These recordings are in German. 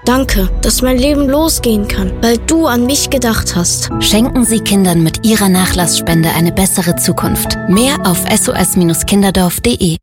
Danke, dass mein Leben losgehen kann, weil du an mich gedacht hast. Schenken Sie Kindern mit Ihrer Nachlassspende eine bessere Zukunft. Mehr auf sos-kinderdorf.de.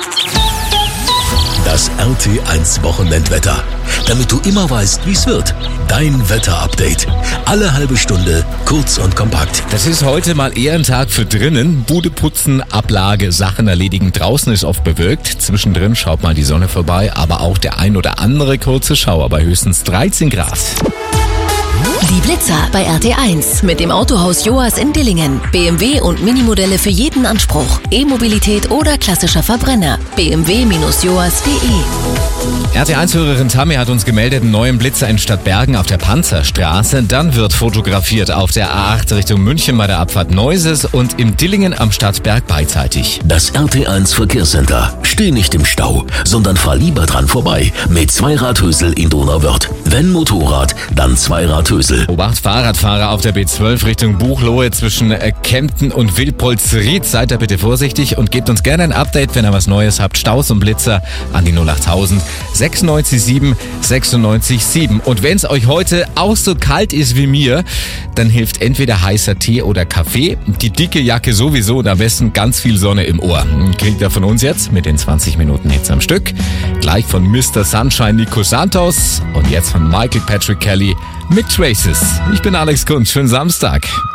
Das RT1 Wochenendwetter. Damit du immer weißt, wie es wird. Dein Wetterupdate. Alle halbe Stunde, kurz und kompakt. Das ist heute mal eher ein Tag für drinnen. Bude putzen, Ablage, Sachen erledigen. Draußen ist oft bewölkt. Zwischendrin schaut mal die Sonne vorbei. Aber auch der ein oder andere kurze Schauer bei höchstens 13 Grad. Die Blitzer bei RT1 mit dem Autohaus Joas in Dillingen. BMW und Minimodelle für jeden Anspruch. E-Mobilität oder klassischer Verbrenner. bmw-joas.de. RT1-Hörerin Tammy hat uns gemeldet, einen neuen Blitzer in Stadtbergen auf der Panzerstraße. Dann wird fotografiert auf der A8 Richtung München bei der Abfahrt Neuses und im Dillingen am Stadtberg beidseitig. Das RT1 Verkehrscenter. Steh nicht im Stau, sondern fahr lieber dran vorbei mit Zweiradhösel in Donauwörth. Wenn Motorrad, dann Zweiradhösel. Obacht Fahrradfahrer auf der B12 Richtung Buchloe zwischen Kempten und Wilpolsried. Seid da bitte vorsichtig und gebt uns gerne ein Update, wenn ihr was Neues habt. Staus und Blitzer an die 08000 96 96 7. Und wenn es euch heute auch so kalt ist wie mir, dann hilft entweder heißer Tee oder Kaffee. Die dicke Jacke sowieso und am besten ganz viel Sonne im Ohr. Kriegt ihr von uns jetzt mit den 20 Minuten Hits am Stück. Gleich von Mr. Sunshine Nico Santos und jetzt von Michael Patrick Kelly mit Traces. Ich bin Alex Kunz. Schönen Samstag.